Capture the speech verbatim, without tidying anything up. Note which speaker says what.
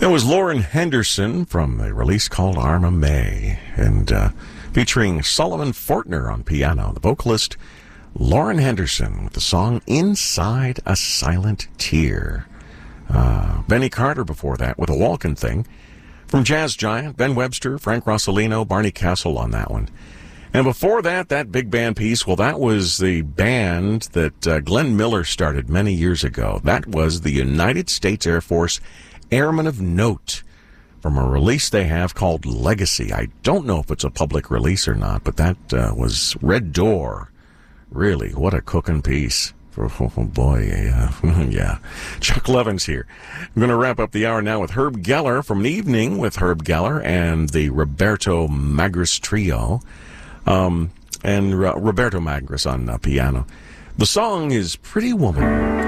Speaker 1: That was Lauren Henderson from a release called Arma May, and uh, featuring Sullivan Fortner on piano, the vocalist Lauren Henderson with the song Inside a Silent Tear. Uh, Benny Carter before that with a Walkin' Thing. From Jazz Giant, Ben Webster, Frank Rossellino, Barney Castle on that one. And before that, that big band piece, well, that was the band that uh, Glenn Miller started many years ago. That was the United States Air Force Airmen of Note, from a release they have called Legacy. I don't know if it's a public release or not, but that uh, was Red Door. Really, what a cooking piece. Oh, boy, yeah. yeah. Chuck Levins here. I'm going to wrap up the hour now with Herb Geller from An Evening with Herb Geller and the Roberto Magris Trio. Um, and uh, Roberto Magris on uh, piano. The song is Pretty Woman.